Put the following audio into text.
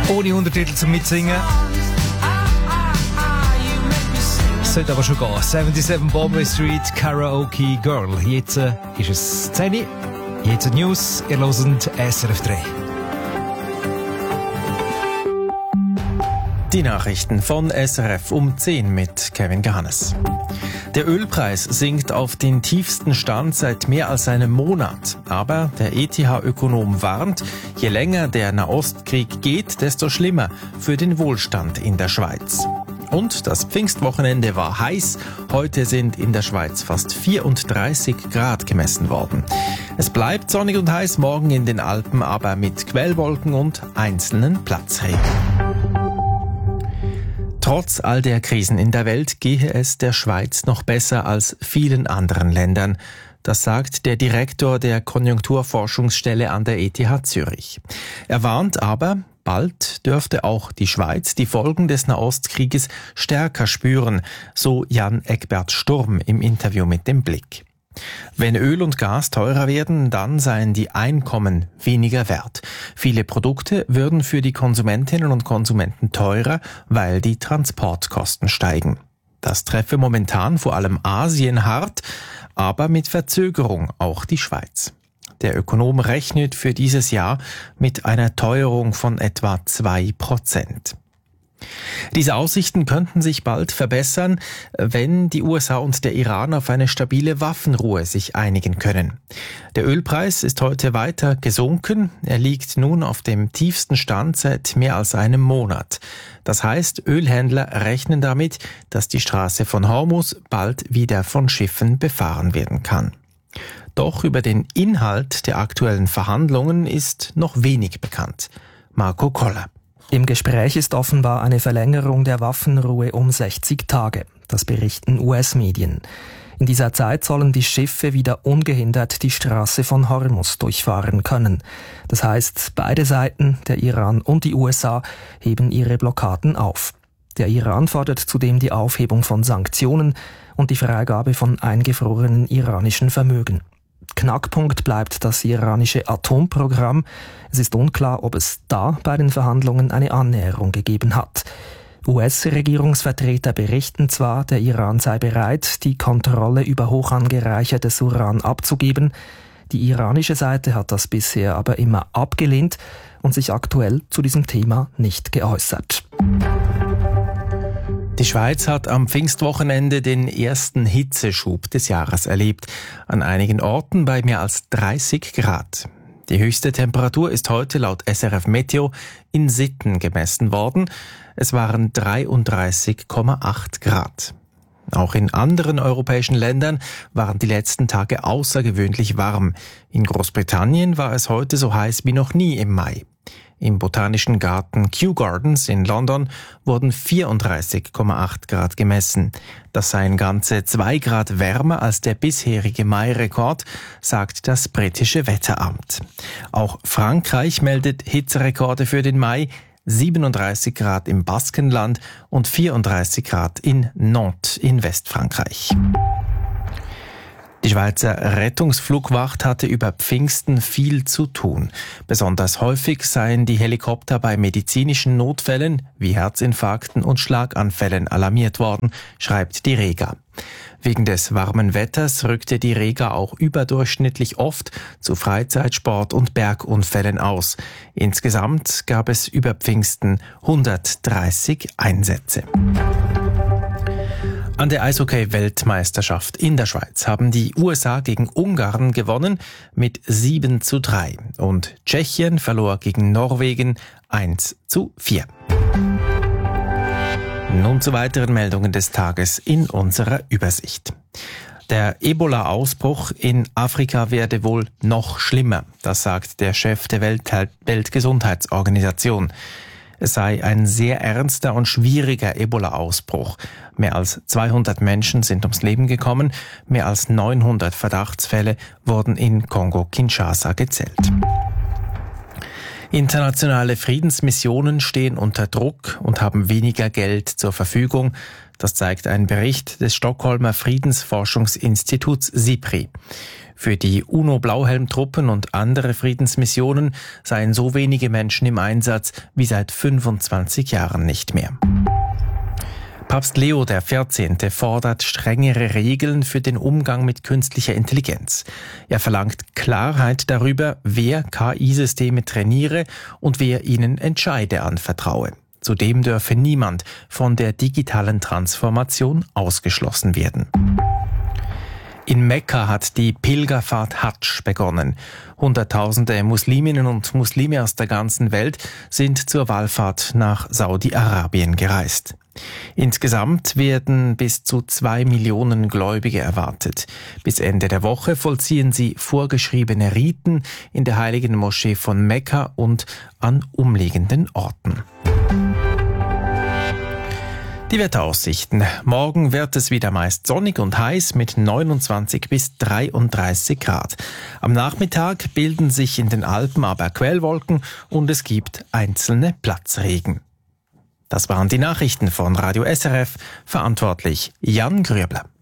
Ohne Untertitel zum Mitsingen. Sollte aber schon gehen. 77 Broadway Street, Karaoke Girl. Jetzt ist es 10 Uhr. Jetzt News. Ihr hört SRF 3. Die Nachrichten von SRF um 10 mit Kevin Gahannes. Der Ölpreis sinkt auf den tiefsten Stand seit mehr als einem Monat. Aber der ETH-Ökonom warnt, je länger der Nahostkrieg geht, desto schlimmer für den Wohlstand in der Schweiz. Und das Pfingstwochenende war heiß. Heute sind in der Schweiz fast 34 Grad gemessen worden. Es bleibt sonnig und heiß, morgen in den Alpen aber mit Quellwolken und einzelnen Platzregen. Trotz all der Krisen in der Welt gehe es der Schweiz noch besser als vielen anderen Ländern. Das sagt der Direktor der Konjunkturforschungsstelle an der ETH Zürich. Er warnt aber, bald dürfte auch die Schweiz die Folgen des Nahostkrieges stärker spüren, so Jan Egbert Sturm im Interview mit dem Blick. Wenn Öl und Gas teurer werden, dann seien die Einkommen weniger wert. Viele Produkte würden für die Konsumentinnen und Konsumenten teurer, weil die Transportkosten steigen. Das treffe momentan vor allem Asien hart, aber mit Verzögerung auch die Schweiz. Der Ökonom rechnet für dieses Jahr mit einer Teuerung von etwa 2%. Diese Aussichten könnten sich bald verbessern, wenn die USA und der Iran auf eine stabile Waffenruhe sich einigen können. Der Ölpreis ist heute weiter gesunken. Er liegt nun auf dem tiefsten Stand seit mehr als einem Monat. Das heißt, Ölhändler rechnen damit, dass die Straße von Hormuz bald wieder von Schiffen befahren werden kann. Doch über den Inhalt der aktuellen Verhandlungen ist noch wenig bekannt. Marco Koller. Im Gespräch ist offenbar eine Verlängerung der Waffenruhe um 60 Tage. Das berichten US-Medien. In dieser Zeit sollen die Schiffe wieder ungehindert die Straße von Hormuz durchfahren können. Das heißt, beide Seiten, der Iran und die USA, heben ihre Blockaden auf. Der Iran fordert zudem die Aufhebung von Sanktionen und die Freigabe von eingefrorenen iranischen Vermögen. Knackpunkt bleibt das iranische Atomprogramm. Es ist unklar, ob es da bei den Verhandlungen eine Annäherung gegeben hat. US-Regierungsvertreter berichten zwar, der Iran sei bereit, die Kontrolle über hoch angereichertes Uran abzugeben. Die iranische Seite hat das bisher aber immer abgelehnt und sich aktuell zu diesem Thema nicht geäußert. Die Schweiz hat am Pfingstwochenende den ersten Hitzeschub des Jahres erlebt. An einigen Orten bei mehr als 30 Grad. Die höchste Temperatur ist heute laut SRF Meteo in Sitten gemessen worden. Es waren 33,8 Grad. Auch in anderen europäischen Ländern waren die letzten Tage außergewöhnlich warm. In Großbritannien war es heute so heiß wie noch nie im Mai. Im Botanischen Garten Kew Gardens in London wurden 34,8 Grad gemessen. Das seien ganze 2 Grad wärmer als der bisherige Mai-Rekord, sagt das britische Wetteramt. Auch Frankreich meldet Hitzerekorde für den Mai. 37 Grad im Baskenland und 34 Grad in Nantes in Westfrankreich. Die Schweizer Rettungsflugwacht hatte über Pfingsten viel zu tun. Besonders häufig seien die Helikopter bei medizinischen Notfällen wie Herzinfarkten und Schlaganfällen alarmiert worden, schreibt die Rega. Wegen des warmen Wetters rückte die Rega auch überdurchschnittlich oft zu Freizeitsport- und Bergunfällen aus. Insgesamt gab es über Pfingsten 130 Einsätze. An der Eishockey-Weltmeisterschaft in der Schweiz haben die USA gegen Ungarn gewonnen mit 7:3 und Tschechien verlor gegen Norwegen 1:4. Nun zu weiteren Meldungen des Tages in unserer Übersicht. Der Ebola-Ausbruch in Afrika werde wohl noch schlimmer, das sagt der Chef der Weltgesundheitsorganisation. Es sei ein sehr ernster und schwieriger Ebola-Ausbruch. Mehr als 200 Menschen sind ums Leben gekommen, mehr als 900 Verdachtsfälle wurden in Kongo-Kinshasa gezählt. Internationale Friedensmissionen stehen unter Druck und haben weniger Geld zur Verfügung. Das zeigt ein Bericht des Stockholmer Friedensforschungsinstituts SIPRI. Für die UNO-Blauhelm-Truppen und andere Friedensmissionen seien so wenige Menschen im Einsatz wie seit 25 Jahren nicht mehr. Papst Leo XIV. Fordert strengere Regeln für den Umgang mit künstlicher Intelligenz. Er verlangt Klarheit darüber, wer KI-Systeme trainiere und wer ihnen Entscheide anvertraue. Zudem dürfe niemand von der digitalen Transformation ausgeschlossen werden. In Mekka hat die Pilgerfahrt Hadsch begonnen. Hunderttausende Musliminnen und Muslime aus der ganzen Welt sind zur Wallfahrt nach Saudi-Arabien gereist. Insgesamt werden bis zu 2 Millionen Gläubige erwartet. Bis Ende der Woche vollziehen sie vorgeschriebene Riten in der heiligen Moschee von Mekka und an umliegenden Orten. Die Wetteraussichten. Morgen wird es wieder meist sonnig und heiß mit 29 bis 33 Grad. Am Nachmittag bilden sich in den Alpen aber Quellwolken und es gibt einzelne Platzregen. Das waren die Nachrichten von Radio SRF, verantwortlich Jan Grübler.